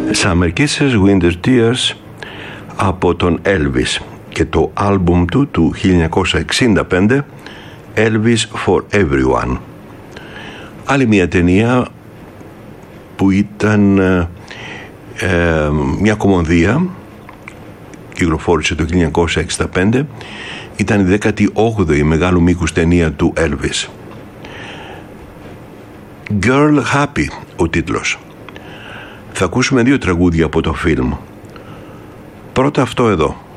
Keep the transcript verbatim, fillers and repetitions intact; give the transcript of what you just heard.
Summer Kisses, Winter Tears από τον Elvis και το άλμπουμ του του χίλια εννιακόσια εξήντα πέντε, Elvis for Everyone. Άλλη μια ταινία που ήταν ε, ε, μια κομμωδία, κυκλοφόρησε το χίλια εννιακόσια εξήντα πέντε, ήταν η δέκατη όγδοη μεγάλου μήκους ταινία του Elvis. Girl Happy ο τίτλος. Θα ακούσουμε δύο τραγούδια από το φιλμ. Πρώτα αυτό εδώ.